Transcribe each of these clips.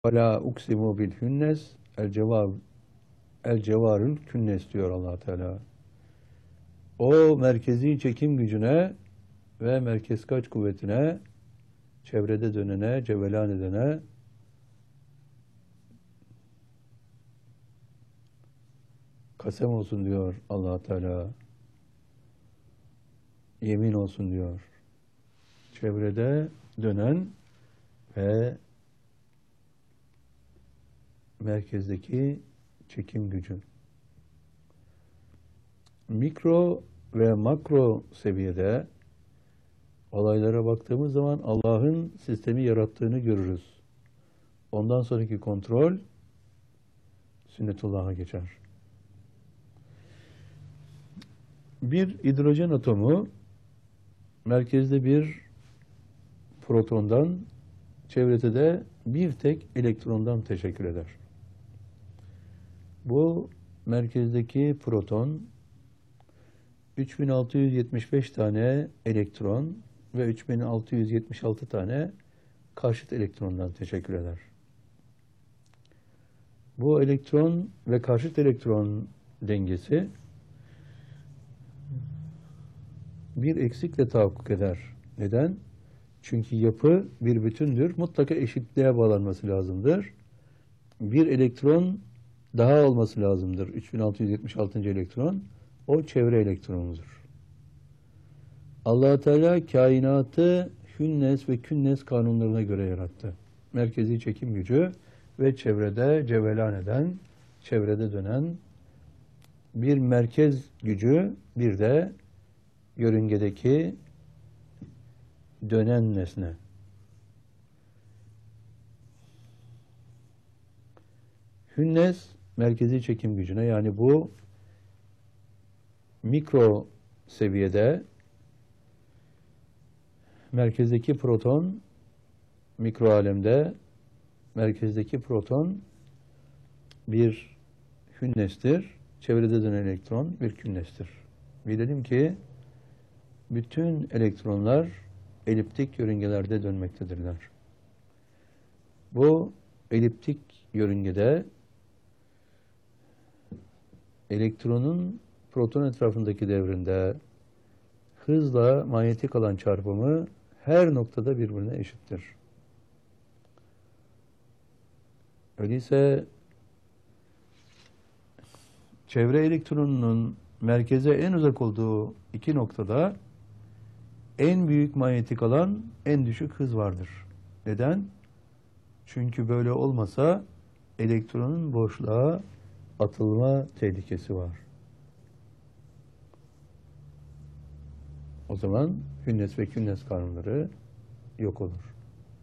وَلَا uksimu bil hünnes el cevarül künnes diyor Allah Teala. O merkezi çekim gücüne ve merkez kaç kuvvetine, çevrede dönene, cevelan edene kasem olsun diyor Allah Teala. Yemin olsun diyor. Çevrede dönen ve merkezdeki çekim gücü. Mikro ve makro seviyede olaylara baktığımız zaman Allah'ın sistemi yarattığını görürüz. Ondan sonraki kontrol sünnetullah'a geçer. Bir hidrojen atomu merkezde bir protondan, çevrede de bir tek elektrondan teşekkür eder. Bu merkezdeki proton 3675 tane elektron ve 3676 tane karşıt elektrondan teşekkür eder. Bu elektron ve karşıt elektron dengesi bir eksikle tahakkuk eder. Neden? Çünkü yapı bir bütündür. Mutlaka eşitliğe bağlanması lazımdır. Bir elektron daha olması lazımdır. 3676. elektron. O çevre elektronudur. Allah Teala kainatı hünnes ve künnes kanunlarına göre yarattı. Merkezi çekim gücü ve çevrede cevelan eden, çevrede dönen bir merkez gücü, bir de yörüngedeki dönen nesne. Hünnes merkezi çekim gücüne, yani bu mikro seviyede merkezdeki proton, mikro alemde merkezdeki proton bir hünnestir. Çevrede dönen elektron bir künnestir. Bilelim ki bütün elektronlar eliptik yörüngelerde dönmektedirler. Bu eliptik yörüngede elektronun proton etrafındaki devrinde hızla manyetik alan çarpımı her noktada birbirine eşittir. Öyleyse çevre elektronunun merkeze en uzak olduğu iki noktada en büyük manyetik alan, en düşük hız vardır. Neden? Çünkü böyle olmasa elektronun boşluğa atılma tehlikesi var. O zaman hünnes ve künnes kanunları yok olur.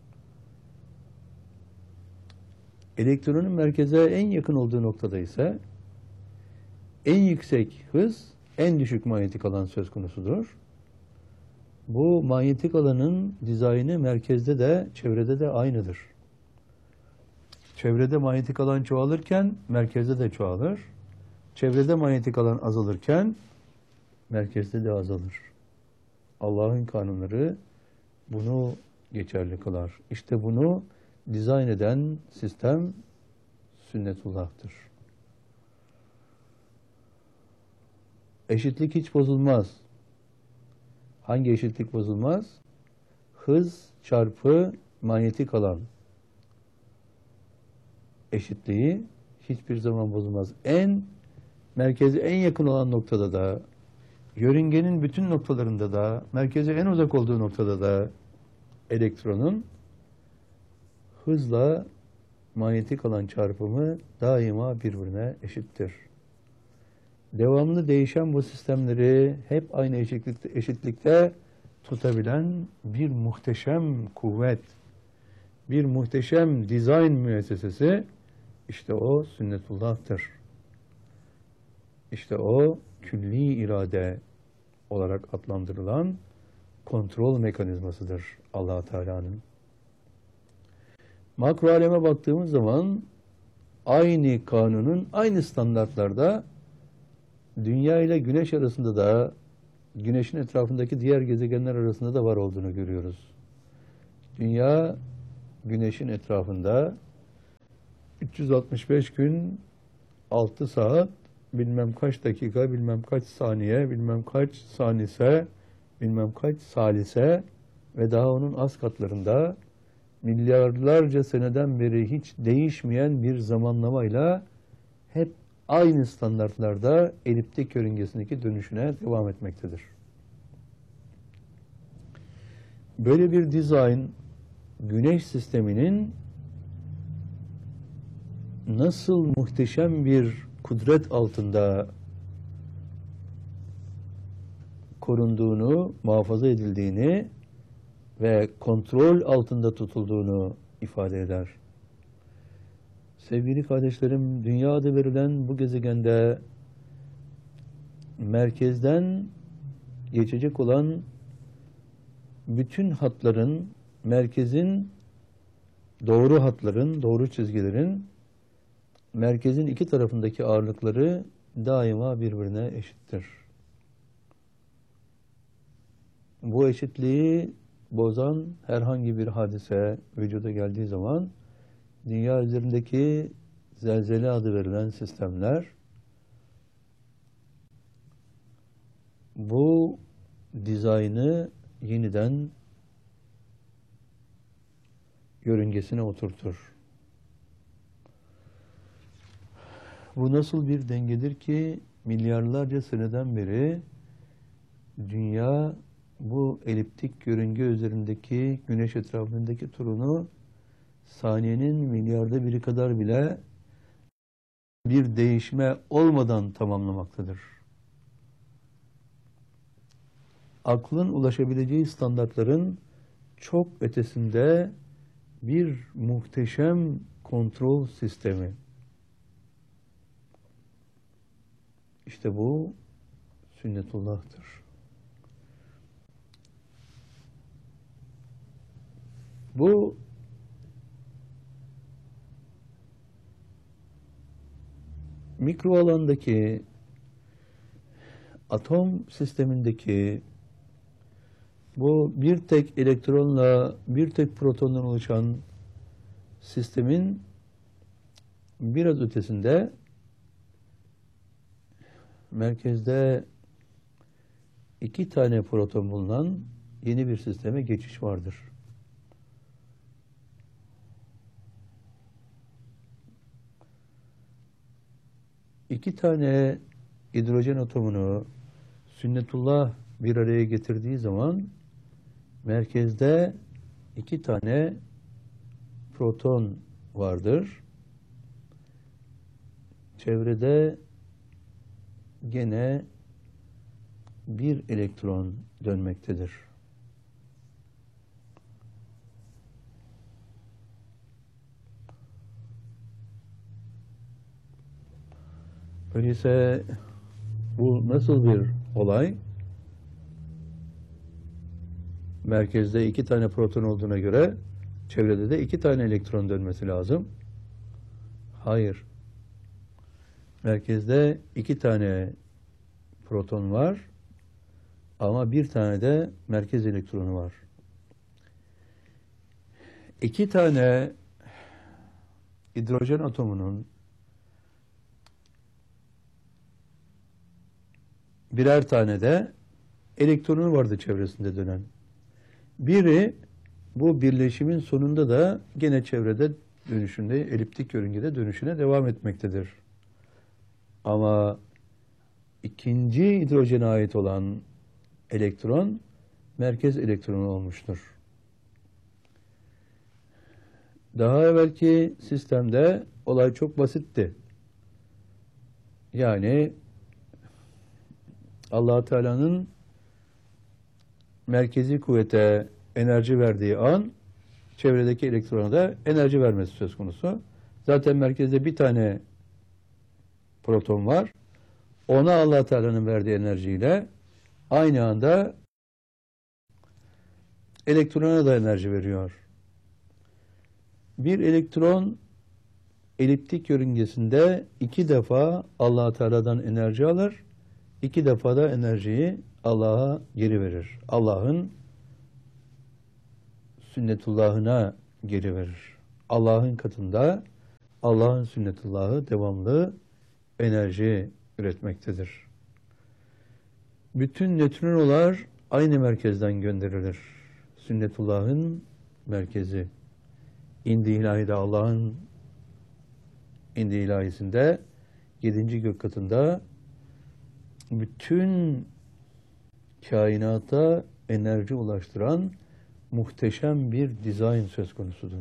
Elektronun merkeze en yakın olduğu noktada ise en yüksek hız, en düşük manyetik alan söz konusudur. Bu manyetik alanın dizaynı merkezde de çevrede de aynıdır. Çevrede manyetik alan çoğalırken merkezde de çoğalır. Çevrede manyetik alan azalırken merkezde de azalır. Allah'ın kanunları bunu geçerli kılar. İşte bunu dizayn eden sistem sünnetullah'tır. Eşitlik hiç bozulmaz. Hangi eşitlik bozulmaz? Hız çarpı manyetik alan eşitliği hiçbir zaman bozulmaz. Merkeze en yakın olan noktada da, yörüngenin bütün noktalarında da, merkeze en uzak olduğu noktada da elektronun hızla manyetik alan çarpımı daima birbirine eşittir. Devamlı değişen bu sistemleri hep aynı eşitlikte tutabilen bir muhteşem kuvvet, bir muhteşem dizayn müessesesi, işte o sünnetullah'tır. İşte o külli irade olarak adlandırılan kontrol mekanizmasıdır Allah Teala'nın. Makro aleme baktığımız zaman aynı kanunun aynı standartlarda Dünya ile Güneş arasında da, Güneş'in etrafındaki diğer gezegenler arasında da var olduğunu görüyoruz. Dünya Güneş'in etrafında 365 gün 6 saat bilmem kaç dakika, bilmem kaç saniye, bilmem kaç saniyese, bilmem kaç salise ve daha onun az katlarında milyarlarca seneden beri hiç değişmeyen bir zamanlamayla hep aynı standartlarda eliptik yörüngesindeki dönüşüne devam etmektedir. Böyle bir dizayn Güneş sisteminin nasıl muhteşem bir kudret altında korunduğunu, muhafaza edildiğini ve kontrol altında tutulduğunu ifade eder. Sevgili kardeşlerim, dünya adı verilen bu gezegende merkezden geçecek olan bütün hatların, merkezin doğru hatların, doğru çizgilerin merkezin iki tarafındaki ağırlıkları daima birbirine eşittir. Bu eşitliği bozan herhangi bir hadise vücuda geldiği zaman dünya üzerindeki zelzele adı verilen sistemler bu dizaynı yeniden yörüngesine oturtur. Bu nasıl bir dengedir ki milyarlarca seneden beri dünya bu eliptik yörünge üzerindeki güneş etrafındaki turunu saniyenin milyarda biri kadar bile bir değişme olmadan tamamlamaktadır. Aklın ulaşabileceği standartların çok ötesinde bir muhteşem kontrol sistemi. İşte bu sünnetullah'tır. Bu mikro alandaki atom sistemindeki bu bir tek elektronla bir tek protondan oluşan sistemin biraz ötesinde merkezde 2 tane proton bulunan yeni bir sisteme geçiş vardır. İki tane hidrojen atomunu sünnetullah bir araya getirdiği zaman merkezde 2 tane proton vardır. Çevrede gene bir elektron dönmektedir. Öyleyse bu nasıl bir olay? Merkezde 2 tane proton olduğuna göre çevrede de 2 tane elektron dönmesi lazım. Hayır. Merkezde 2 tane proton var ama bir tane de merkez elektronu var. 2 tane hidrojen atomunun birer tane de elektronu vardı çevresinde dönen. Biri bu birleşimin sonunda da gene çevrede dönüşünde, eliptik yörüngede dönüşüne devam etmektedir. Ama ikinci hidrojene ait olan elektron merkez elektronu olmuştur. Daha evvelki sistemde olay çok basitti. Yani Allah Teala'nın merkezi kuvvete enerji verdiği an çevredeki elektrona da enerji vermesi söz konusu. Zaten merkezde bir tane proton var. Ona Allah Teala'nın verdiği enerjiyle aynı anda elektrona da enerji veriyor. Bir elektron eliptik yörüngesinde 2 defa Allah Teala'dan enerji alır. 2 defa da enerjiyi Allah'a geri verir. Allah'ın sünnetullahına geri verir. Allah'ın katında Allah'ın sünnetullahı devamlı enerji üretmektedir. Bütün nötrinolar aynı merkezden gönderilir. Sünnetullah'ın merkezi. İndi ilahide, Allah'ın indi ilahisinde 7. gök katında bütün kainata enerji ulaştıran muhteşem bir dizayn söz konusudur.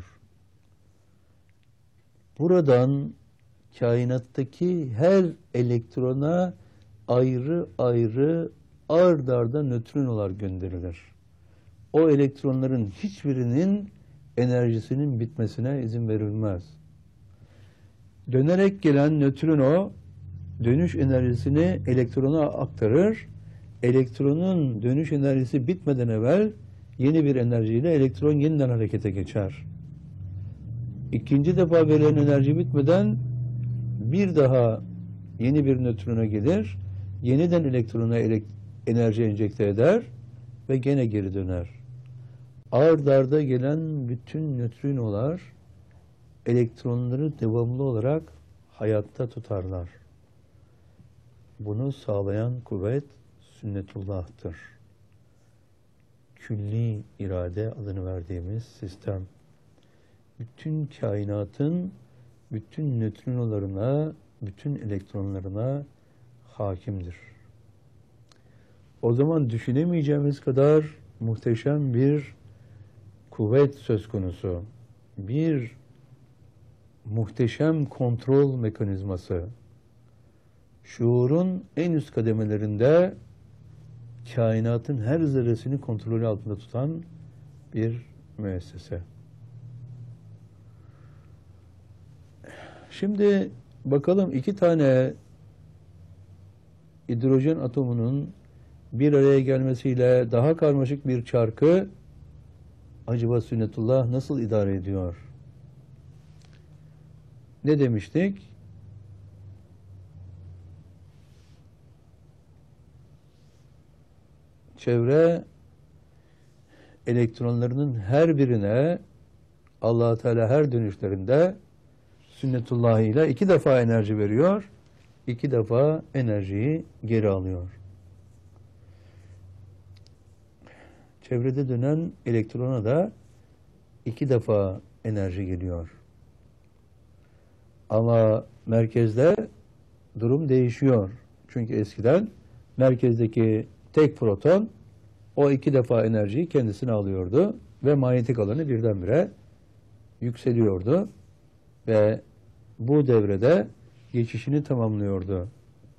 Buradan kainattaki her elektrona ayrı ayrı ard arda nötrinolar gönderilir. O elektronların hiçbirinin enerjisinin bitmesine izin verilmez. Dönerek gelen nötrino dönüş enerjisini elektrona aktarır. Elektronun dönüş enerjisi bitmeden evvel yeni bir enerjiyle elektron yeniden harekete geçer. İkinci defa verilen enerji bitmeden bir daha yeni bir nötrona gelir, yeniden elektrona enerji enjekte eder ve gene geri döner. Ard arda gelen bütün nötrinolar elektronları devamlı olarak hayatta tutarlar. Bunu sağlayan kuvvet sünnetullah'tır. Külli irade adını verdiğimiz sistem. Bütün kainatın bütün nötrinolarına, bütün elektronlarına hakimdir. O zaman düşünemeyeceğimiz kadar muhteşem bir kuvvet söz konusu. Bir muhteşem kontrol mekanizması. Şuurun en üst kademelerinde kainatın her zerresini kontrolü altında tutan bir müessese. Şimdi bakalım iki tane hidrojen atomunun bir araya gelmesiyle daha karmaşık bir çarkı acaba sünnetullah nasıl idare ediyor? Ne demiştik? Çevre elektronlarının her birine Allah-u Teala her dönüşlerinde sünnetullah ile 2 defa enerji veriyor, 2 defa enerjiyi geri alıyor. Çevrede dönen elektrona da 2 defa enerji geliyor. Ama merkezde durum değişiyor. Çünkü eskiden merkezdeki tek proton o 2 defa enerjiyi kendisine alıyordu ve manyetik alanı birdenbire yükseliyordu ve bu devrede geçişini tamamlıyordu.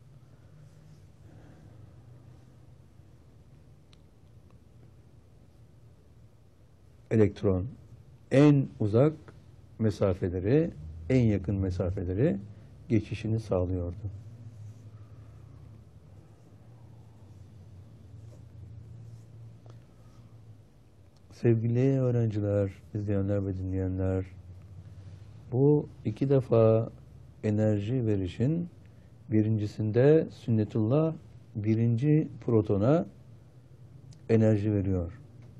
Elektron en uzak mesafeleri, en yakın mesafeleri geçişini sağlıyordu. Sevgili öğrenciler, izleyenler ve dinleyenler, bu 2 defa enerji verişin birincisinde sünnetullah birinci protona enerji veriyor.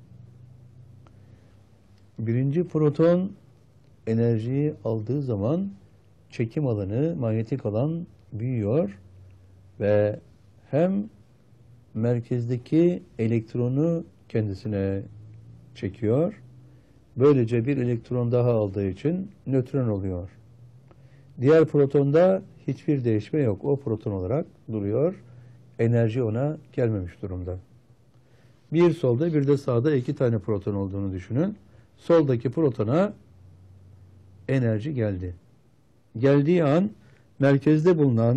Birinci proton enerjiyi aldığı zaman çekim alanı, manyetik alan büyüyor ve hem merkezdeki elektronu kendisine çekiyor, böylece bir elektron daha aldığı için nötron oluyor. Diğer protonda hiçbir değişme yok. O proton olarak duruyor. Enerji ona gelmemiş durumda. Bir solda bir de sağda 2 tane proton olduğunu düşünün. Soldaki protona enerji geldi. Geldiği an merkezde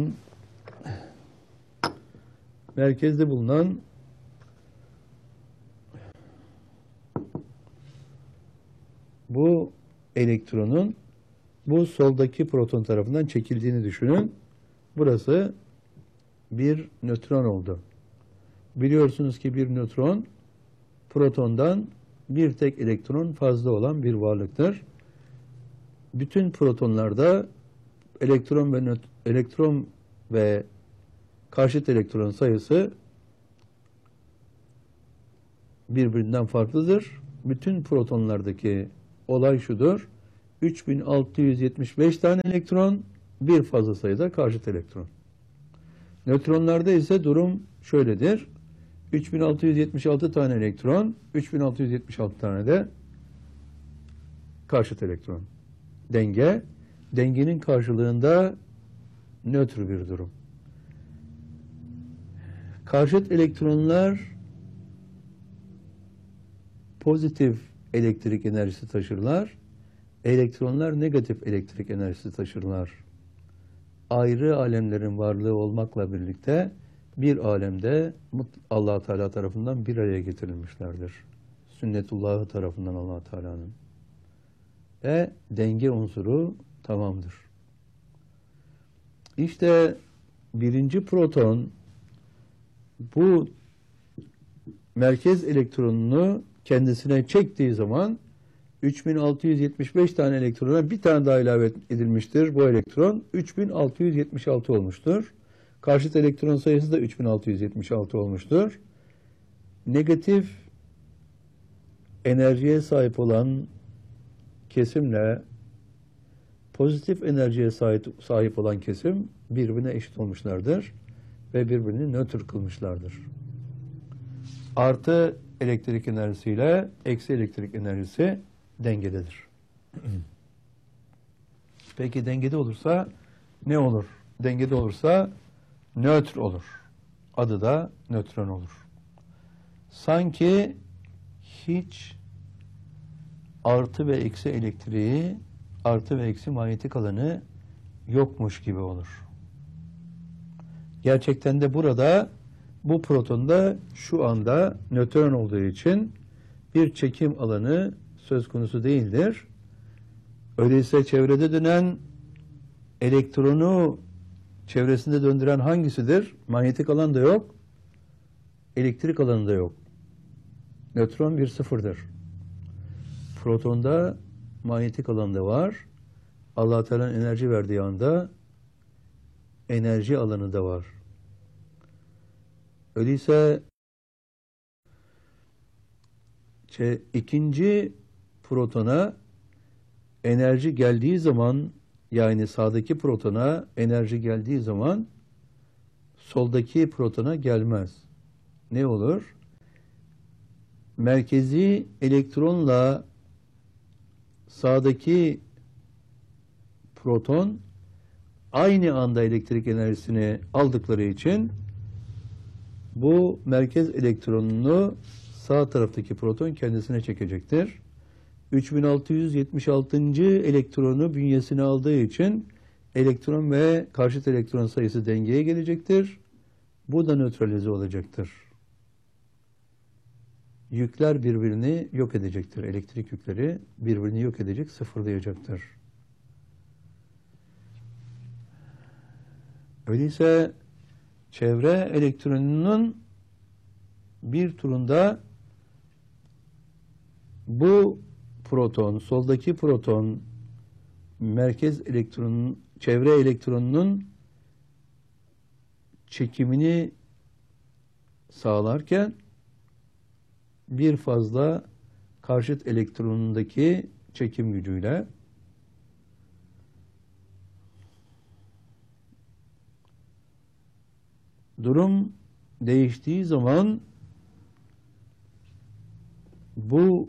bulunan bu elektronun bu soldaki proton tarafından çekildiğini düşünün. Burası bir nötron oldu. Biliyorsunuz ki bir nötron protondan bir tek elektron fazla olan bir varlıktır. Bütün protonlarda elektron ve karşıt elektron sayısı birbirinden farklıdır. Bütün protonlardaki olay şudur: 3675 tane elektron, bir fazla sayıda karşıt elektron. Nötronlarda ise durum şöyledir. 3676 tane elektron, 3676 tane de karşıt elektron. Denge, dengenin karşılığında nötr bir durum. Karşıt elektronlar pozitif elektrik enerjisi taşırlar. Elektronlar negatif elektrik enerjisi taşırlar. Ayrı alemlerin varlığı olmakla birlikte bir alemde Allah Teala tarafından bir araya getirilmişlerdir. Sünnetullahı tarafından Allah Teala'nın. Ve denge unsuru tamamdır. İşte birinci proton bu merkez elektronunu kendisine çektiği zaman 3675 tane elektrona bir tane daha ilave edilmiştir. Bu elektron 3676 olmuştur. Karşıt elektron sayısı da 3676 olmuştur. Negatif enerjiye sahip olan kesimle pozitif enerjiye sahip olan kesim birbirine eşit olmuşlardır ve birbirini nötr kılmışlardır. Artı elektrik enerjisiyle eksi elektrik enerjisi dengededir. Peki dengede olursa ne olur? Dengede olursa nötr olur. Adı da nötron olur. Sanki hiç artı ve eksi elektriği, artı ve eksi manyetik alanı yokmuş gibi olur. Gerçekten de burada bu protonda şu anda nötron olduğu için bir çekim alanı söz konusu değildir. Öyleyse çevrede dönen elektronu çevresinde döndüren hangisidir? Manyetik alan da yok, elektrik alanı da yok. Nötron bir sıfırdır. Protonda manyetik alan da var. Allah Teala'nın enerji verdiği anda enerji alanı da var. Öyleyse ikinci protona enerji geldiği zaman, yani sağdaki protona enerji geldiği zaman soldaki protona gelmez. Ne olur? Merkezi elektronla sağdaki proton aynı anda elektrik enerjisini aldıkları için bu merkez elektronunu sağ taraftaki proton kendisine çekecektir. 3676. elektronu bünyesine aldığı için elektron ve karşıt elektron sayısı dengeye gelecektir. Bu da nötralize olacaktır. Yükler birbirini yok edecektir. Elektrik yükleri birbirini yok edecek, sıfırlayacaktır. Öyleyse çevre elektronunun bir turunda bu proton, soldaki proton, merkez elektronun, çevre elektronunun çekimini sağlarken bir fazla karşıt elektronundaki çekim gücüyle durum değiştiği zaman bu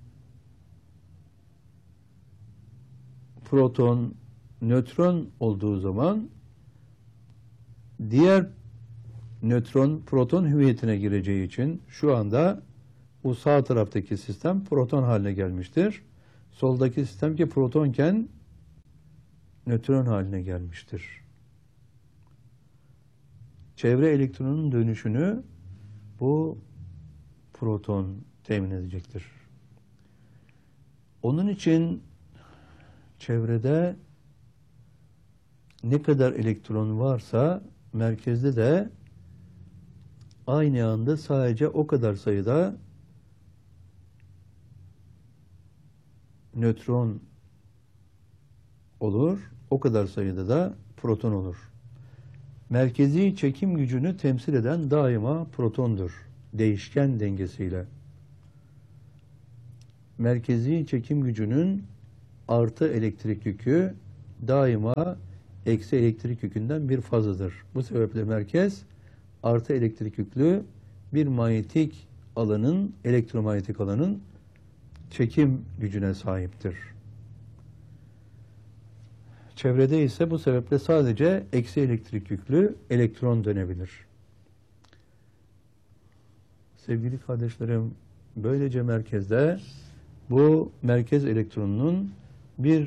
proton nötron olduğu zaman diğer nötron proton hüviyetine gireceği için şu anda bu sağ taraftaki sistem proton haline gelmiştir. Soldaki sistem ki protonken nötron haline gelmiştir. Çevre elektronunun dönüşünü bu proton temin edecektir. Onun için çevrede ne kadar elektron varsa merkezde de aynı anda sadece o kadar sayıda nötron olur, o kadar sayıda da proton olur. Merkezi çekim gücünü temsil eden daima protondur, değişken dengesiyle. Merkezi çekim gücünün artı elektrik yükü daima eksi elektrik yükünden bir fazladır. Bu sebeple merkez artı elektrik yüklü bir manyetik alanın, elektromanyetik alanın çekim gücüne sahiptir. Çevrede ise bu sebeple sadece eksi elektrik yüklü elektron dönebilir. Sevgili kardeşlerim, böylece merkezde bu merkez elektronunun bir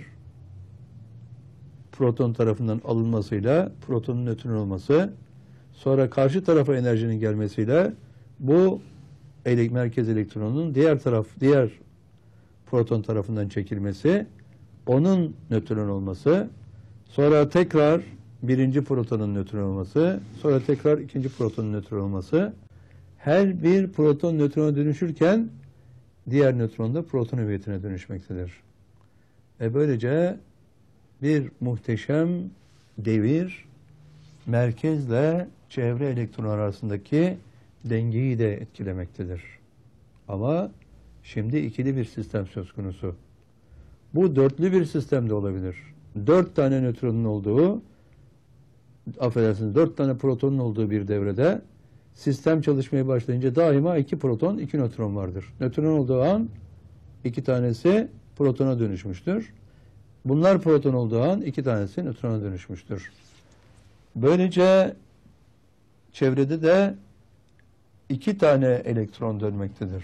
proton tarafından alınmasıyla protonun nötron olması, sonra karşı tarafa enerjinin gelmesiyle bu merkez elektronunun diğer proton tarafından çekilmesi, onun nötron olması, sonra tekrar birinci protonun nötron olması, sonra tekrar ikinci protonun nötron olması, her bir proton nötrona dönüşürken diğer nötron da proton hüviyetine dönüşmektedir. Böylece bir muhteşem devir merkezle çevre elektron arasındaki dengeyi de etkilemektedir. Ama şimdi ikili bir sistem söz konusu. Bu dörtlü bir sistem de olabilir. 4 tane nötronun olduğu, affedersiniz 4 tane protonun olduğu bir devrede sistem çalışmaya başlayınca daima 2 proton, 2 nötron vardır. Nötron olduğu an 2 tanesi protona dönüşmüştür. Bunlar proton olduğu an 2 tanesi nötrona dönüşmüştür. Böylece çevrede de 2 tane elektron dönmektedir.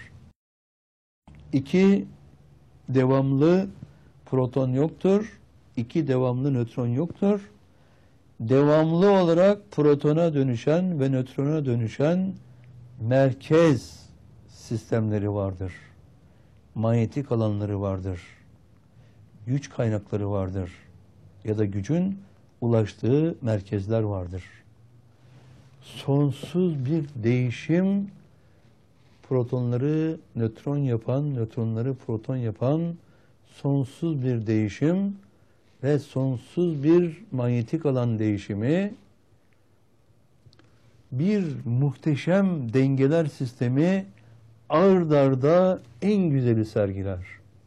2 devamlı proton yoktur. 2 devamlı nötron yoktur. Devamlı olarak protona dönüşen ve nötrona dönüşen merkez sistemleri vardır. Manyetik alanları vardır. Güç kaynakları vardır. Ya da gücün ulaştığı merkezler vardır. Sonsuz bir değişim, protonları nötron yapan, nötronları proton yapan sonsuz bir değişim ve sonsuz bir manyetik alan değişimi, bir muhteşem dengeler sistemi ard arda en güzeli sergiler.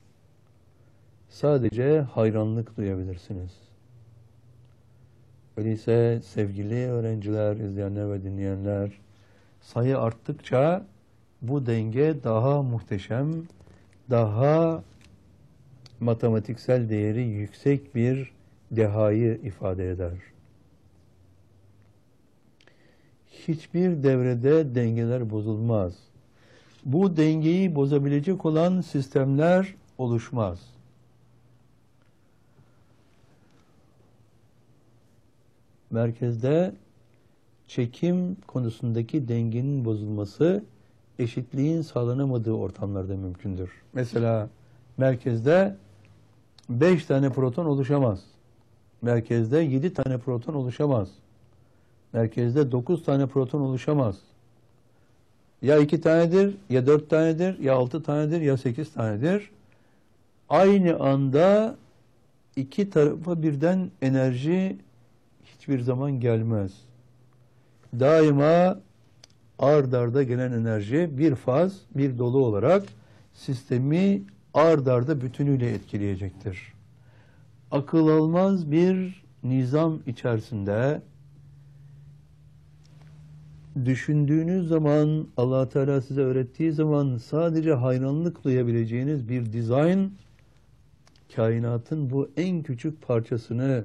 Sadece hayranlık duyabilirsiniz. Öyleyse sevgili öğrenciler, izleyenler ve dinleyenler, sayı arttıkça bu denge daha muhteşem, daha matematiksel değeri yüksek bir dehayı ifade eder. Hiçbir devrede dengeler bozulmaz. Bu dengeyi bozabilecek olan sistemler oluşmaz. Merkezde çekim konusundaki dengenin bozulması eşitliğin sağlanamadığı ortamlarda mümkündür. Mesela merkezde 5 tane proton oluşamaz. Merkezde 7 tane proton oluşamaz. Merkezde 9 tane proton oluşamaz. Ya 2 tanedir, ya 4 tanedir, ya 6 tanedir, ya 8 tanedir. Aynı anda iki tarafa birden enerji hiçbir zaman gelmez. Daima ard arda gelen enerji bir faz, bir dolu olarak sistemi ard arda bütünüyle etkileyecektir. Akıl almaz bir nizam içerisinde düşündüğünüz zaman, Allah Teala size öğrettiği zaman sadece hayranlık duyabileceğiniz bir dizayn, kainatın bu en küçük parçasını,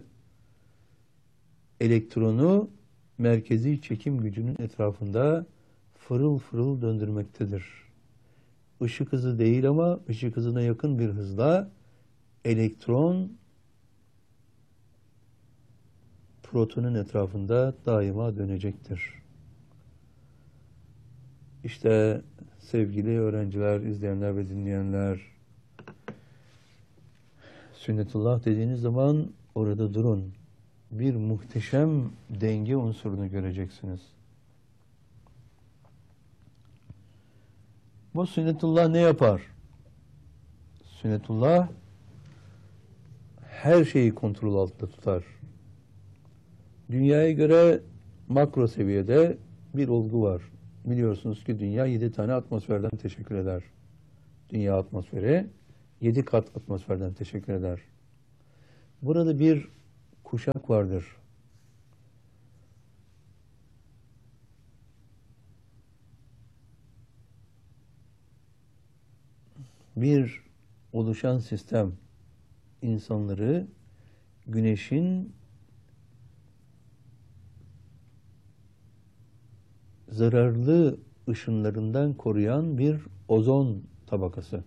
elektronu merkezi çekim gücünün etrafında fırıl fırıl döndürmektedir. Işık hızı değil ama ışık hızına yakın bir hızla elektron protonun etrafında daima dönecektir. İşte sevgili öğrenciler, izleyenler ve dinleyenler, sünnetullah dediğiniz zaman orada durun. Bir muhteşem denge unsurunu göreceksiniz. Bu sünnetullah ne yapar? Sünnetullah her şeyi kontrol altında tutar. Dünyaya göre makro seviyede bir olgu var. Biliyorsunuz ki dünya 7 tane atmosferden teşekkür eder. Dünya atmosferi 7 kat atmosferden teşekkür eder. Burada bir kuşak vardır. Bir oluşan sistem insanları güneşin zararlı ışınlarından koruyan bir ozon tabakası.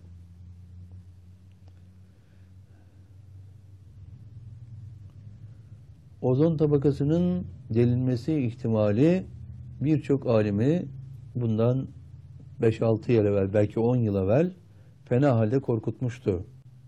Ozon tabakasının delinmesi ihtimali birçok alimi bundan 5-6 yıl evvel, belki 10 yıl evvel fena halde korkutmuştu.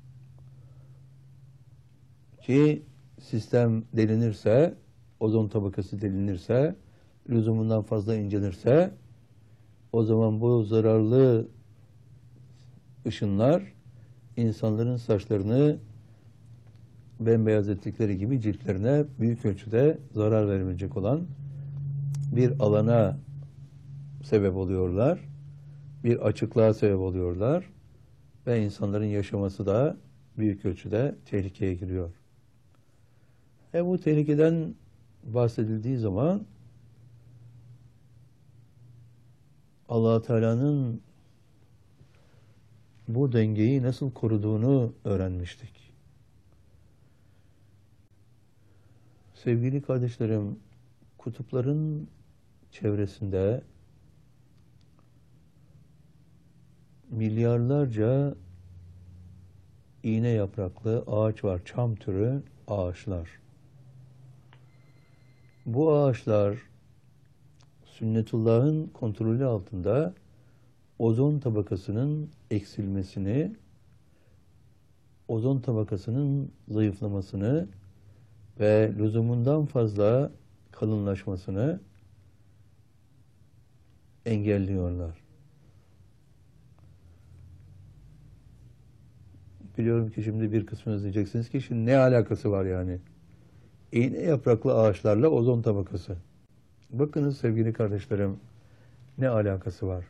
Ki sistem delinirse, ozon tabakası delinirse, lüzumundan fazla incelirse, o zaman bu zararlı ışınlar insanların saçlarını bembeyaz ettikleri gibi ciltlerine büyük ölçüde zarar verebilecek olan bir alana sebep oluyorlar. Bir açıklığa sebep oluyorlar. Ve insanların yaşaması da büyük ölçüde tehlikeye giriyor. Bu tehlikeden bahsedildiği zaman Allah Teala'nın bu dengeyi nasıl koruduğunu öğrenmiştik. Sevgili kardeşlerim, kutupların çevresinde milyarlarca iğne yapraklı ağaç var, çam türü ağaçlar. Bu ağaçlar sünnetullah'ın kontrolü altında ozon tabakasının eksilmesini, ozon tabakasının zayıflamasını ve lüzumundan fazla kalınlaşmasını engelliyorlar. Biliyorum ki şimdi bir kısmınız diyeceksiniz ki şimdi ne alakası var yani? İğne yapraklı ağaçlarla ozon tabakası. Bakınız sevgili kardeşlerim, ne alakası var?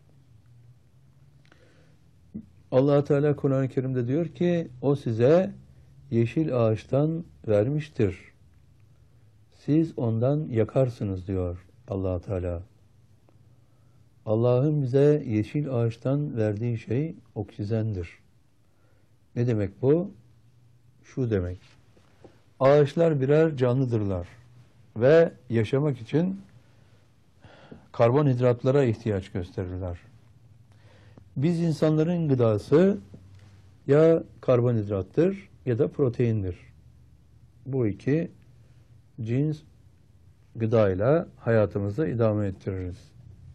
Allah Teala Kur'an-ı Kerim'de diyor ki o size yeşil ağaçtan vermiştir. Siz ondan yakarsınız diyor Allah Teala. Allah'ın bize yeşil ağaçtan verdiği şey oksijendir. Ne demek bu? Şu demek. Ağaçlar birer canlıdırlar ve yaşamak için karbonhidratlara ihtiyaç gösterirler. Biz insanların gıdası ya karbonhidrattır ya da proteindir. Bu iki cins gıdayla hayatımızı idame ettiririz.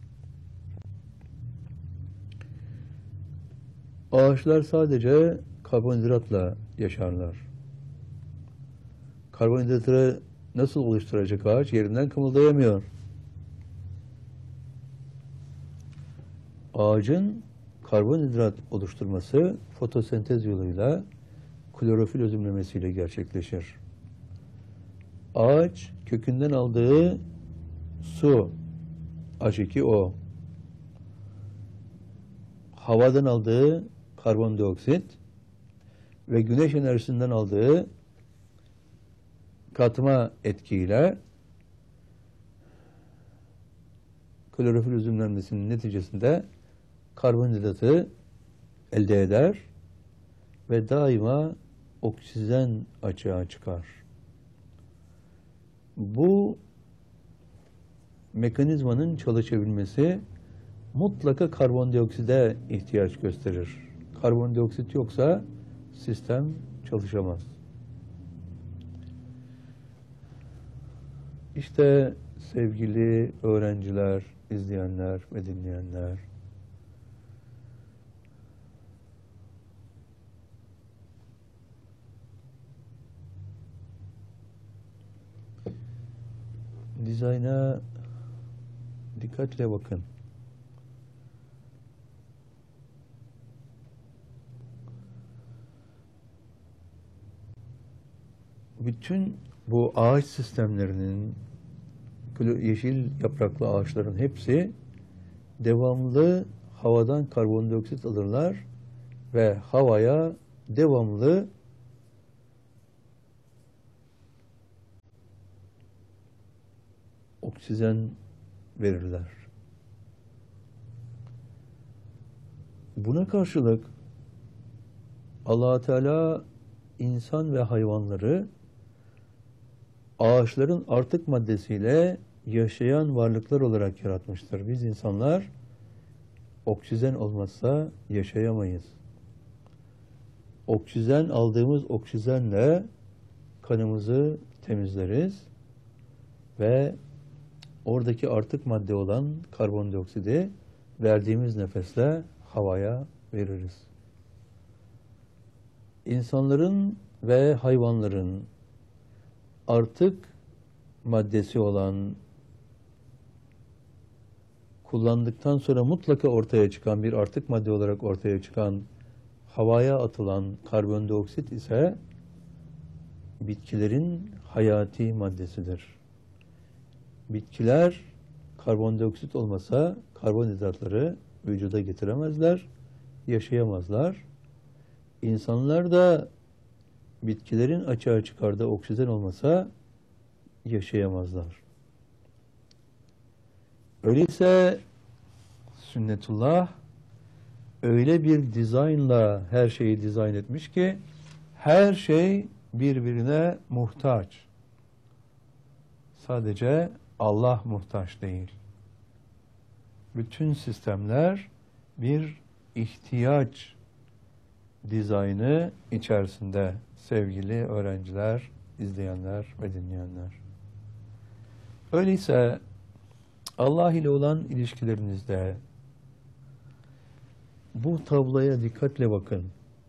Ağaçlar sadece karbonhidratla yaşarlar. Karbonhidratı nasıl oluşturacak ağaç? Yerinden kımıldayamıyor. Ağacın karbonhidrat oluşturması fotosentez yoluyla klorofil özümlemesiyle gerçekleşir. Ağaç kökünden aldığı su H2O, havadan aldığı karbondioksit ve güneş enerjisinden aldığı katma etkiyle klorofil özümlenmesinin neticesinde karbonhidratı elde eder ve daima oksijen açığa çıkar. Bu mekanizmanın çalışabilmesi mutlaka karbondiokside ihtiyaç gösterir. Karbondioksit yoksa sistem çalışamaz. İşte sevgili öğrenciler, izleyenler ve dinleyenler, dizayna dikkatle bakın. Bütün bu ağaç sistemlerinin, yeşil yapraklı ağaçların hepsi devamlı havadan karbondioksit alırlar ve havaya devamlı oksijen verirler. Buna karşılık Allah Teala insan ve hayvanları ağaçların artık maddesiyle yaşayan varlıklar olarak yaratmıştır. Biz insanlar oksijen olmazsa yaşayamayız. Oksijen, aldığımız oksijenle kanımızı temizleriz ve oradaki artık madde olan karbondioksidi verdiğimiz nefesle havaya veririz. İnsanların ve hayvanların artık maddesi olan, kullandıktan sonra mutlaka ortaya çıkan bir artık madde olarak ortaya çıkan havaya atılan karbondioksit ise bitkilerin hayati maddesidir. Bitkiler karbondioksit olmasa karbonhidratları vücuda getiremezler, yaşayamazlar. İnsanlar da bitkilerin açığa çıkardığı oksijen olmasa yaşayamazlar. Öyleyse sünnetullah öyle bir dizaynla her şeyi dizayn etmiş ki her şey birbirine muhtaç. Sadece Allah muhtaç değil. Bütün sistemler bir ihtiyaç dizaynı içerisinde sevgili öğrenciler, izleyenler ve dinleyenler. Öyleyse Allah ile olan ilişkilerinizde bu tabloya dikkatle bakın.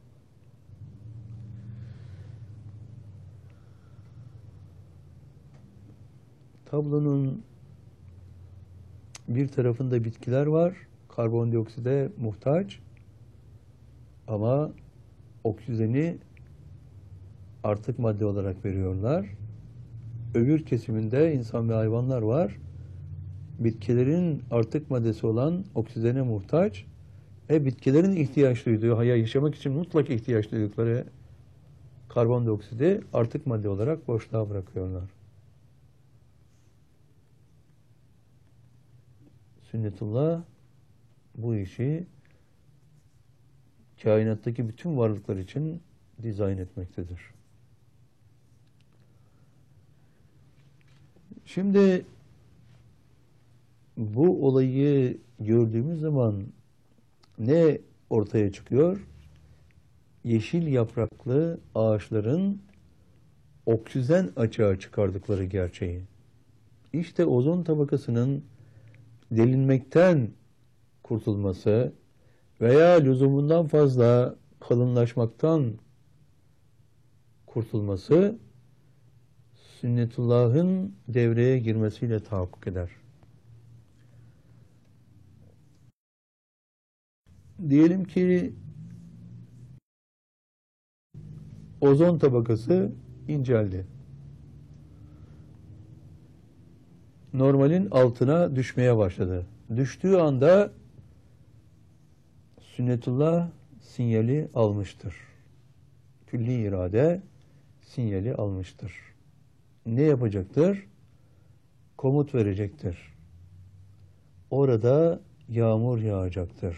Tablonun bir tarafında bitkiler var, karbondiokside muhtaç ama oksijeni artık madde olarak veriyorlar. Öbür kesiminde insan ve hayvanlar var. Bitkilerin artık maddesi olan oksijene muhtaç. Bitkilerin ihtiyaç duyduğu, yaşamak için mutlak ihtiyaç duydukları karbondioksidi artık madde olarak boşluğa bırakıyorlar. Sünnetullah bu işi kainattaki bütün varlıklar için dizayn etmektedir. Şimdi bu olayı gördüğümüz zaman ne ortaya çıkıyor? Yeşil yapraklı ağaçların oksijen açığa çıkardıkları gerçeği. İşte ozon tabakasının delinmekten kurtulması veya lüzumundan fazla kalınlaşmaktan kurtulması sünnetullah'ın devreye girmesiyle tahakkuk eder. Diyelim ki ozon tabakası inceldi. Normalin altına düşmeye başladı. Düştüğü anda sünnetullah sinyali almıştır. Külli irade sinyali almıştır. Ne yapacaktır? Komut verecektir. Orada yağmur yağacaktır.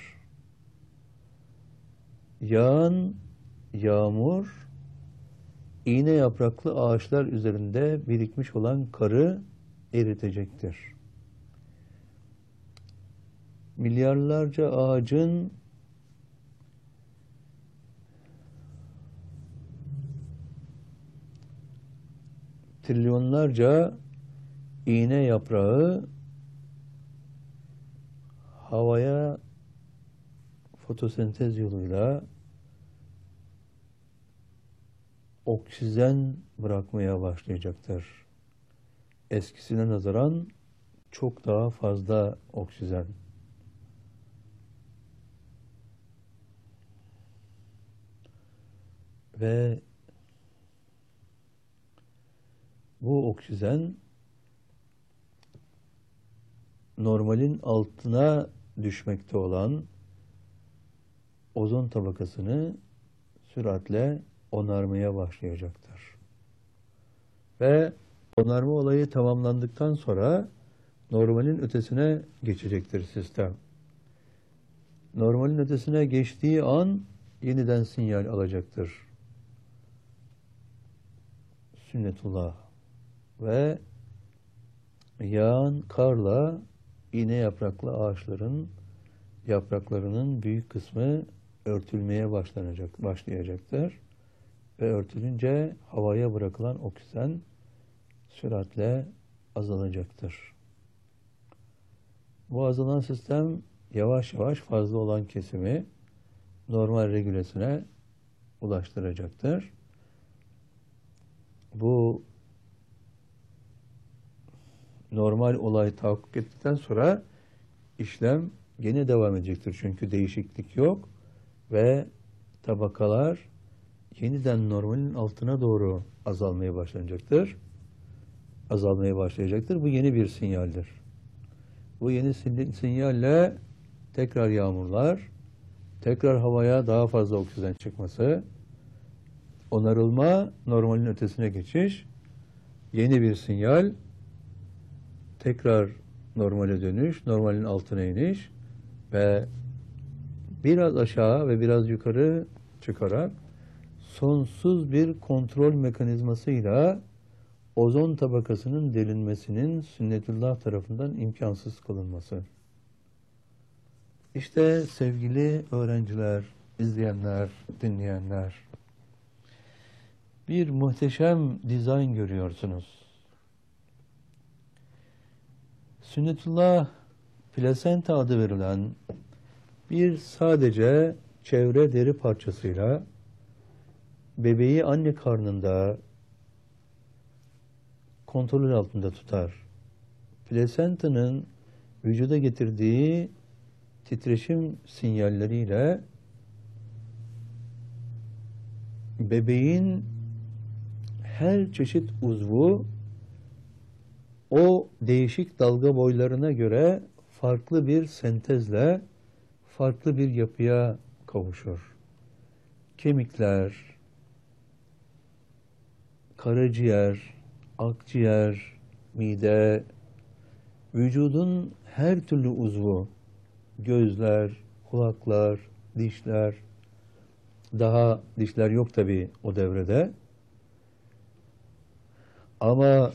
Yağan yağmur, iğne yapraklı ağaçlar üzerinde birikmiş olan karı eritecektir. Milyarlarca ağacın trilyonlarca iğne yaprağı havaya fotosentez yoluyla oksijen bırakmaya başlayacaktır. Eskisine nazaran çok daha fazla oksijen. Ve bu oksijen normalin altına düşmekte olan ozon tabakasını süratle onarmaya başlayacaktır. Ve onarma olayı tamamlandıktan sonra normalin ötesine geçecektir sistem. Normalin ötesine geçtiği an yeniden sinyal alacaktır. Sünnetullah ve yağan karla iğne yapraklı ağaçların yapraklarının büyük kısmı örtülmeye başlayacaktır. Ve örtülünce havaya bırakılan oksijen süratle azalacaktır. Bu azalan sistem yavaş yavaş fazla olan kesimi normal regülesine ulaştıracaktır. Bu normal olay tahakkuk ettikten sonra işlem yine devam edecektir. Çünkü değişiklik yok ve tabakalar yeniden normalin altına doğru azalmaya başlayacaktır. Bu yeni bir sinyaldir. Bu yeni sinyalle tekrar yağmurlar, tekrar havaya daha fazla oksijen çıkması, onarılma, normalin ötesine geçiş, yeni bir sinyal, tekrar normale dönüş, normalin altına iniş ve biraz aşağı ve biraz yukarı çıkarak sonsuz bir kontrol mekanizmasıyla ozon tabakasının delinmesinin sünnetullah tarafından imkansız kılınması. İşte sevgili öğrenciler, izleyenler, dinleyenler, bir muhteşem dizayn görüyorsunuz. Sünnetullah plasenta adı verilen bir sadece çevre deri parçasıyla bebeği anne karnında kontrol altında tutar. Plasentanın vücuda getirdiği titreşim sinyalleriyle bebeğin her çeşit uzvu o değişik dalga boylarına göre farklı bir sentezle farklı bir yapıya kavuşur. Kemikler, karaciğer, akciğer, mide, vücudun her türlü uzvu, gözler, kulaklar, dişler, daha dişler yok tabii o devrede. Ama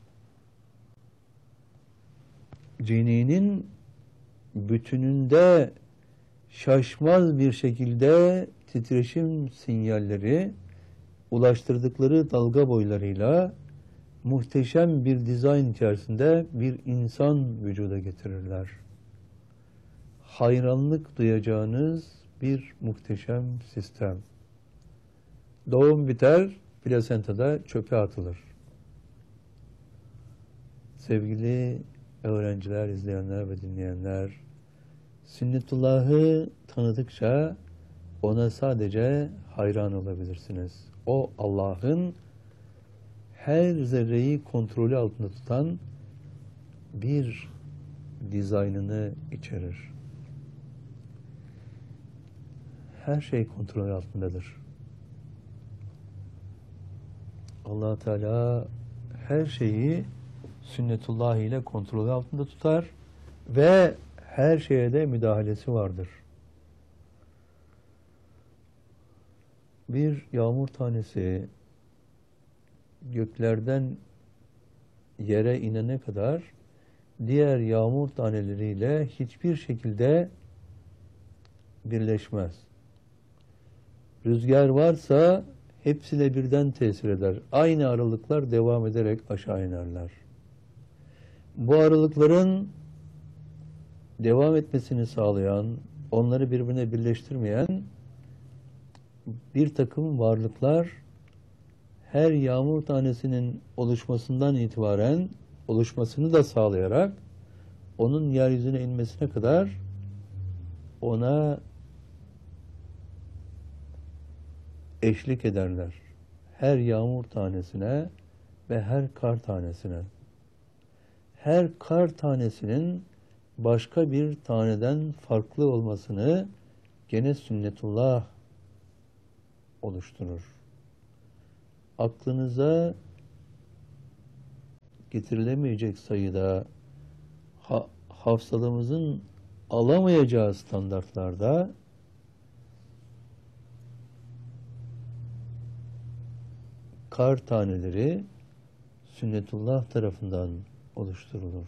ceninin bütününde şaşmaz bir şekilde titreşim sinyalleri ulaştırdıkları dalga boylarıyla muhteşem bir dizayn içerisinde bir insan vücuda getirirler. Hayranlık duyacağınız bir muhteşem sistem. Doğum biter, plasentada çöpe atılır. Sevgili öğrenciler, izleyenler ve dinleyenler, Sünnetullah'ı tanıdıkça ona sadece hayran olabilirsiniz. O Allah'ın her zerreyi kontrolü altında tutan bir dizaynını içerir. Her şey kontrol altındadır. Allah Teala her şeyi sünnetullah ile kontrol altında tutar ve her şeye de müdahalesi vardır. Bir yağmur tanesi göklerden yere inene kadar diğer yağmur taneleriyle hiçbir şekilde birleşmez. Rüzgar varsa hepsine birden tesir eder. Aynı aralıklar devam ederek aşağı inerler. Bu aralıkların devam etmesini sağlayan, onları birbirine birleştirmeyen bir takım varlıklar her yağmur tanesinin oluşmasından itibaren oluşmasını da sağlayarak onun yeryüzüne inmesine kadar ona eşlik ederler. Her yağmur tanesine ve her kar tanesine. Her kar tanesinin başka bir taneden farklı olmasını gene sünnetullah oluşturur. Aklınıza getirilemeyecek sayıda hafsalamızın alamayacağı standartlarda kar taneleri sünnetullah tarafından oluşturulur.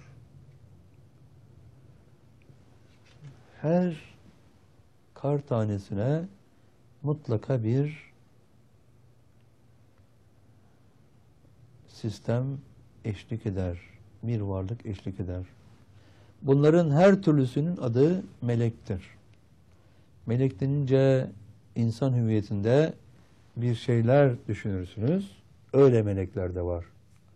Her kar tanesine mutlaka bir sistem eşlik eder, bir varlık eşlik eder. Bunların her türlüsünün adı melektir. Melek denince insan hüviyetinde bir şeyler düşünürsünüz. Öyle melekler de var.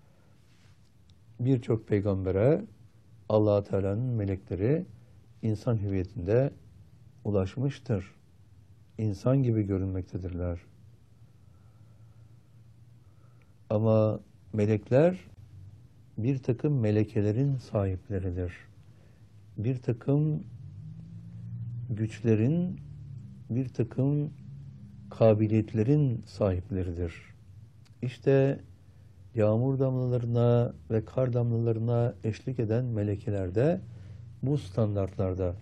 Birçok peygambere Allah Teala'nın melekleri insan hüviyetinde ulaşmıştır. İnsan gibi görünmektedirler. Ama melekler bir takım melekelerin sahipleridir. Bir takım güçlerin, bir takım kabiliyetlerin sahipleridir. İşte yağmur damlalarına ve kar damlalarına eşlik eden melekeler de bu standartlarda.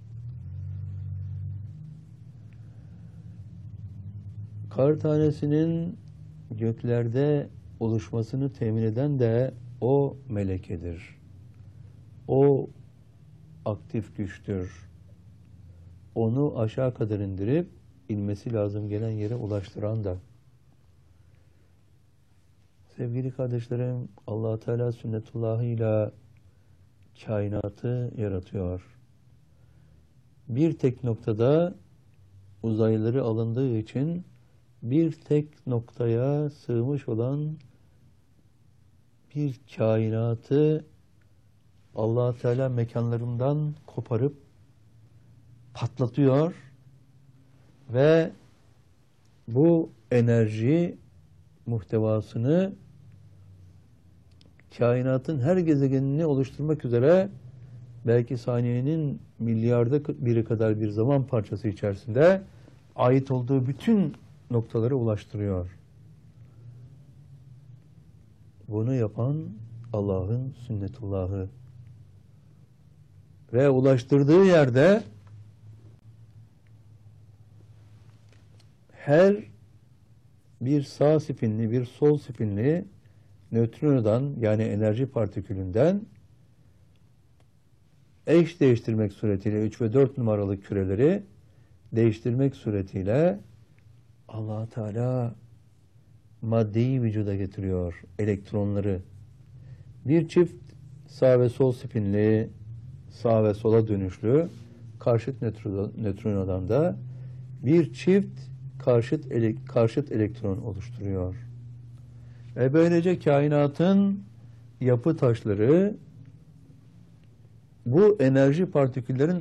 Kar tanesinin göklerde oluşmasını temin eden de o melekedir. O aktif güçtür. Onu aşağı kadar indirip inmesi lazım gelen yere ulaştıran da. Sevgili kardeşlerim, Allah Teala sünnetullahıyla kainatı yaratıyor. Bir tek noktada uzayları alındığı için bir tek noktaya sığmış olan bir kainatı Allah Teala mekanlarından koparıp patlatıyor ve bu enerji muhtevasını kainatın her gezegenini oluşturmak üzere belki saniyenin milyarda biri kadar bir zaman parçası içerisinde ait olduğu bütün noktalara ulaştırıyor. Bunu yapan Allah'ın sünnetullahı. Ve ulaştırdığı yerde her bir sağ spinli, bir sol spinli nötrinodan yani enerji partikülünden eş değiştirmek suretiyle 3 ve 4 numaralı küreleri değiştirmek suretiyle Allah Teala maddeyi vücuda getiriyor, elektronları. Bir çift sağ ve sol spinli, sağ ve sola dönüşlü karşıt nötrinodan da bir çift karşıt elektron oluşturuyor. Ve böylece kainatın yapı taşları bu enerji partiküllerin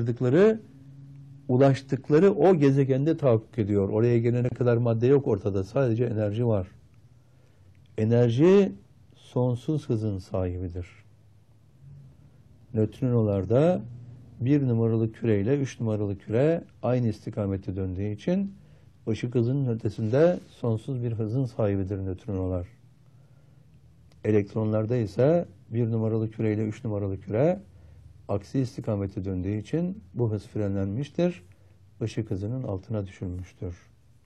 ulaştıkları o gezegende tahakkuk ediyor. Oraya gelene kadar madde yok ortada. Sadece enerji var. Enerji sonsuz hızın sahibidir. Nötrinolarda 1 numaralı küre ile 3 numaralı küre aynı istikamette döndüğü için ışık hızının ötesinde sonsuz bir hızın sahibidir nötrinolar. Elektronlarda ise 1 numaralı küre ile 3 numaralı küre aksi istikamete döndüğü için bu hız frenlenmiştir. Işık hızının altına düşülmüştür.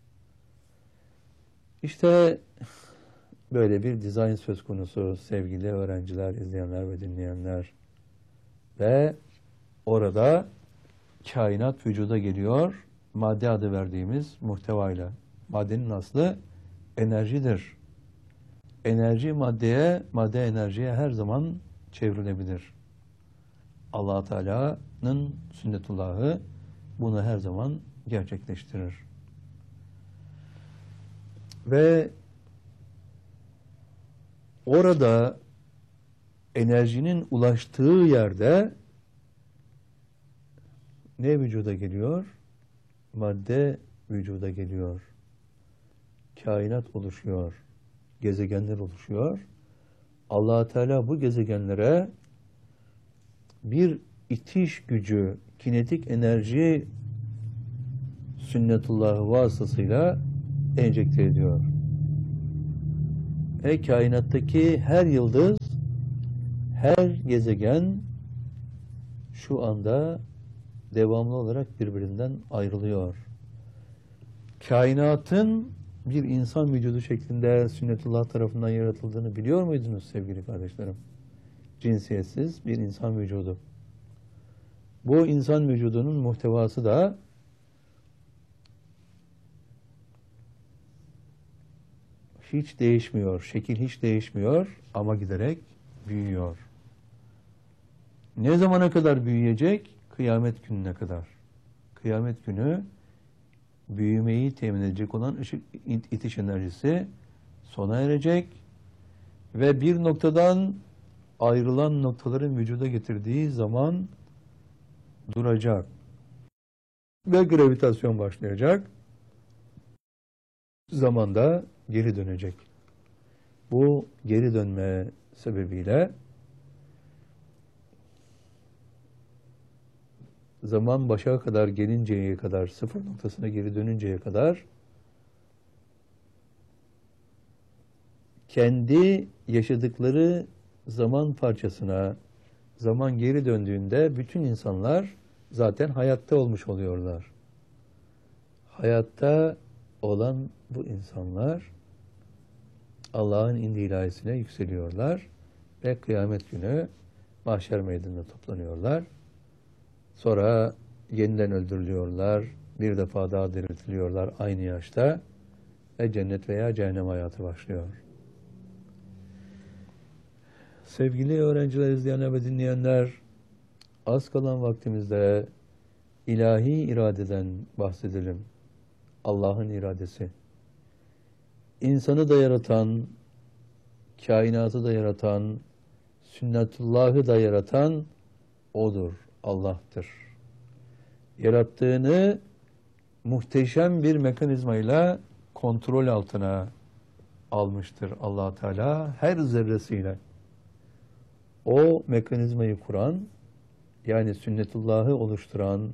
İşte böyle bir dizayn söz konusu sevgili öğrenciler, izleyenler ve dinleyenler. Ve orada kainat vücuda geliyor. Madde adı verdiğimiz muhtevayla. Maddenin aslı enerjidir. Enerji maddeye, madde enerjiye her zaman çevrilebilir. Allah Teala'nın sünnetullahı bunu her zaman gerçekleştirir. Ve orada enerjinin ulaştığı yerde ne vücuda geliyor? Madde vücuda geliyor. Kainat oluşuyor. Gezegenler oluşuyor. Allah Teala bu gezegenlere bir itiş gücü, kinetik enerji sünnetullahı vasıtasıyla enjekte ediyor. Ve kainattaki her yıldız, her gezegen şu anda devamlı olarak birbirinden ayrılıyor. Kainatın bir insan vücudu şeklinde sünnetullah tarafından yaratıldığını biliyor muydunuz sevgili kardeşlerim? Cinsiyetsiz bir insan vücudu. Bu insan vücudunun muhtevası da hiç değişmiyor, şekil hiç değişmiyor ama giderek büyüyor. Ne zamana kadar büyüyecek? Kıyamet gününe kadar. Kıyamet günü büyümeyi temin edecek olan ışık itiş enerjisi sona erecek ve bir noktadan ayrılan noktaların vücuda getirdiği zaman duracak ve gravitasyon başlayacak. Zamanda geri dönecek. Bu geri dönme sebebiyle zaman başa kadar gelinceye kadar, sıfır noktasına geri dönünceye kadar kendi yaşadıkları zaman parçasına zaman geri döndüğünde bütün insanlar zaten hayatta olmuş oluyorlar. Hayatta olan bu insanlar Allah'ın indi ilahisine yükseliyorlar ve kıyamet günü mahşer meydanında toplanıyorlar. Sonra yeniden öldürülüyorlar, bir defa daha diriltiliyorlar aynı yaşta ve cennet veya cehennem hayatı başlıyor. Sevgili öğrenciler, izleyenler ve dinleyenler, az kalan vaktimizde ilahi iradeden bahsedelim. Allah'ın iradesi. İnsanı da yaratan, kainatı da yaratan, sünnetullahı da yaratan O'dur, Allah'tır. Yarattığını muhteşem bir mekanizmayla kontrol altına almıştır Allah Teala her zerresiyle. O mekanizmayı kuran, yani sünnetullahı oluşturan,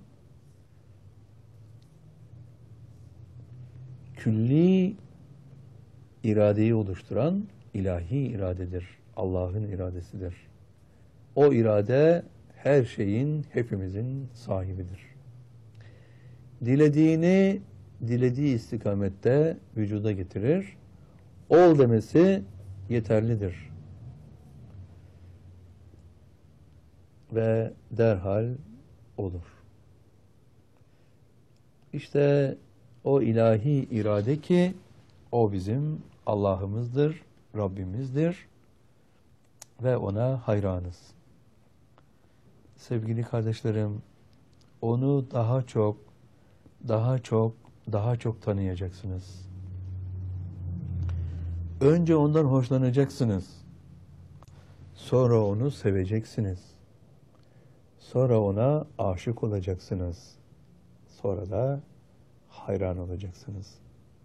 külli iradeyi oluşturan ilahi iradedir. Allah'ın iradesidir. O irade her şeyin, hepimizin sahibidir. Dilediğini dilediği istikamette vücuda getirir. Ol demesi yeterlidir. Ve derhal olur. İşte o ilahi irade ki o bizim Allah'ımızdır, Rabbimizdir ve ona hayranız. Sevgili kardeşlerim, onu daha çok tanıyacaksınız. Önce ondan hoşlanacaksınız. Sonra onu seveceksiniz. Sonra ona aşık olacaksınız. Sonra da hayran olacaksınız.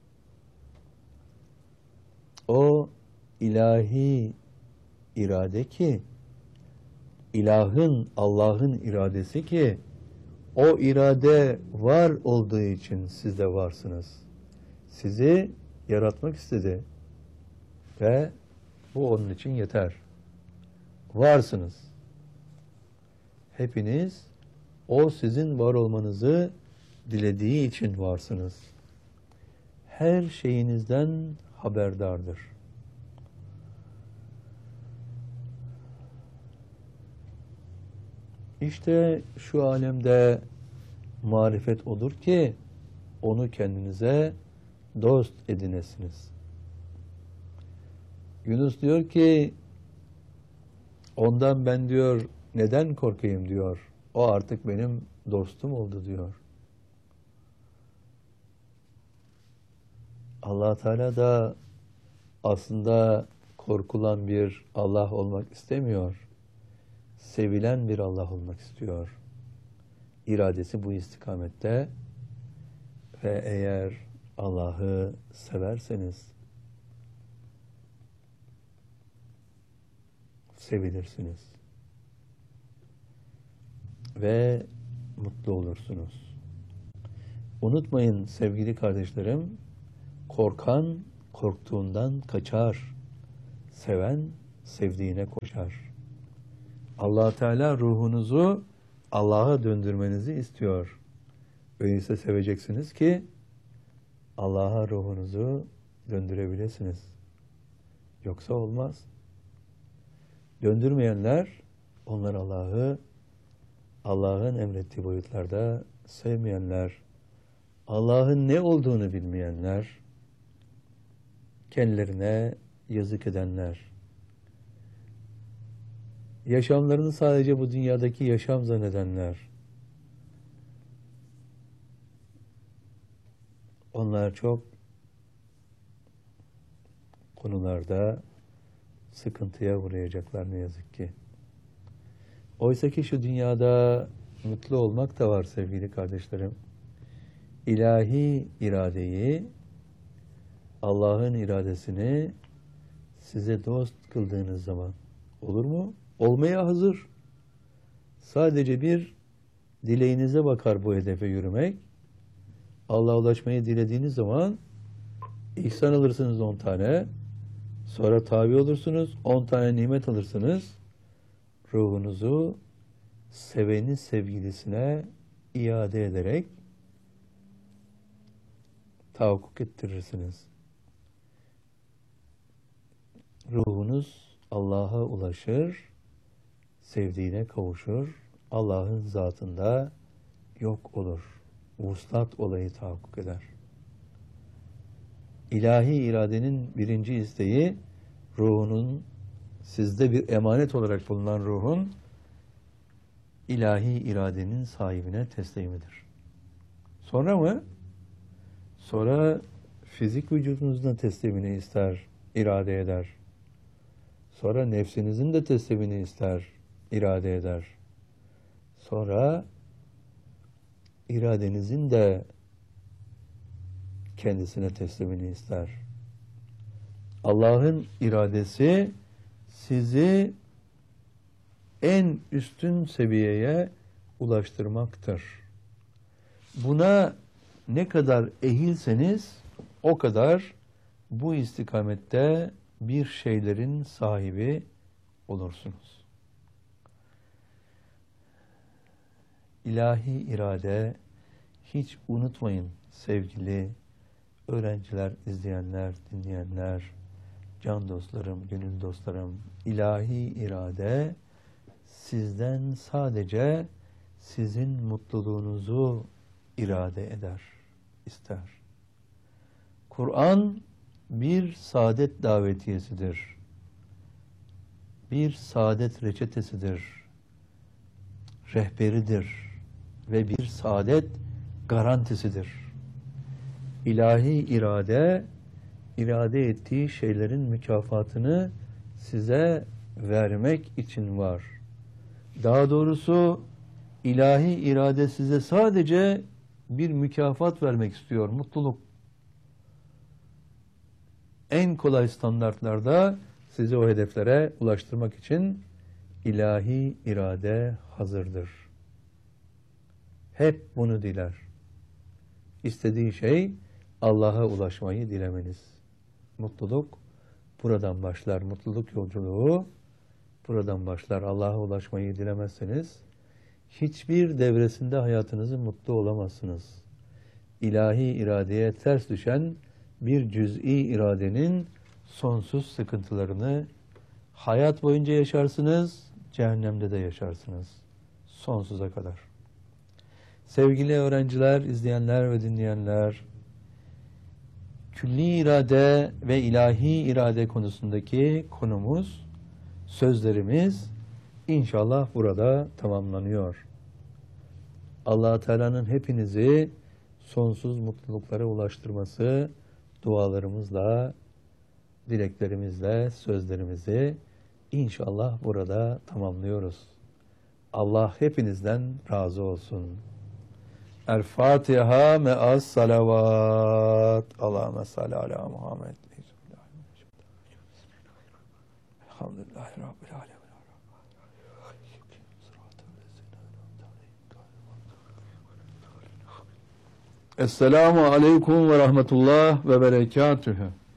O ilahi irade ki, ilahın, Allah'ın iradesi ki, o irade var olduğu için siz de varsınız. Sizi yaratmak istedi ve bu onun için yeter. Varsınız. Hepiniz o sizin var olmanızı dilediği için varsınız. Her şeyinizden haberdardır. İşte şu alemde marifet odur ki onu kendinize dost edinesiniz. Yunus diyor ki ondan ben diyor neden korkayım diyor. O artık benim dostum oldu diyor. Allah Teala da aslında korkulan bir Allah olmak istemiyor. Sevilen bir Allah olmak istiyor. İradesi bu istikamette ve eğer Allah'ı severseniz sevilirsiniz ve mutlu olursunuz. Unutmayın sevgili kardeşlerim, korkan korktuğundan kaçar, seven sevdiğine koşar. Allah Teala ruhunuzu Allah'a döndürmenizi istiyor. Öyleyse seveceksiniz ki Allah'a ruhunuzu döndürebilirsiniz. Yoksa olmaz. Döndürmeyenler, onlar Allah'ın emrettiği boyutlarda sevmeyenler, Allah'ın ne olduğunu bilmeyenler, kendilerine yazık edenler, yaşamlarını sadece bu dünyadaki yaşam zannedenler, onlar çok konularda sıkıntıya uğrayacaklar ne yazık ki. Oysa ki şu dünyada mutlu olmak da var sevgili kardeşlerim. İlahi iradeyi, Allah'ın iradesini size dost kıldığınız zaman olur mu? Olmaya hazır. Sadece bir dileğinize bakar bu hedefe yürümek. Allah'a ulaşmayı dilediğiniz zaman ihsan alırsınız 10 tane. Sonra tabi olursunuz. 10 tane nimet alırsınız. Ruhunuzu seveni sevgilisine iade ederek tahakkuk ettirirsiniz. Ruhunuz Allah'a ulaşır, sevdiğine kavuşur, Allah'ın zatında yok olur. Vuslat olayı tahakkuk eder. İlahi iradenin birinci isteği, ruhunun, sizde bir emanet olarak bulunan ruhun, ilahi iradenin sahibine teslimidir. Sonra mı? Sonra fizik vücudunuzun teslimini ister, irade eder. Sonra nefsinizin de teslimini ister, irade eder. Sonra iradenizin de kendisine teslimini ister. Allah'ın iradesi sizi en üstün seviyeye ulaştırmaktır. Buna ne kadar ehilseniz o kadar bu istikamette bir şeylerin sahibi olursunuz. İlahi irade, hiç unutmayın sevgili öğrenciler, izleyenler, dinleyenler, can dostlarım, gönül dostlarım, ilahi irade sizden sadece sizin mutluluğunuzu irade eder, ister. Kur'an bir saadet davetiyesidir. Bir saadet reçetesidir. Rehberidir. Ve bir saadet garantisidir. İlahi irade, irade ettiği şeylerin mükafatını size vermek için var. Daha doğrusu ilahi irade size sadece bir mükafat vermek istiyor, mutluluk. En kolay standartlarda sizi o hedeflere ulaştırmak için ilahi irade hazırdır. Hep bunu diler. İstediği şey Allah'a ulaşmayı dilemeniz. Mutluluk buradan başlar. Mutluluk yolculuğu buradan başlar. Allah'a ulaşmayı dilemezseniz hiçbir devresinde hayatınızı mutlu olamazsınız. İlahi iradeye ters düşen bir cüz'i iradenin sonsuz sıkıntılarını hayat boyunca yaşarsınız, cehennemde de yaşarsınız. Sonsuza kadar. Sevgili öğrenciler, izleyenler ve dinleyenler, külli irade ve ilahi irade konusundaki konumuz, sözlerimiz inşallah burada tamamlanıyor. Allah-u Teala'nın hepinizi sonsuz mutluluklara ulaştırması dualarımızla, dileklerimizle, sözlerimizi inşallah burada tamamlıyoruz. Allah hepinizden razı olsun. El Fatiha me'as salavat. Allahümme salli ala Muhammed. Elhamdülillahi Rabbil alemin. Esselamu aleyküm ve rahmetullah ve berekatühü.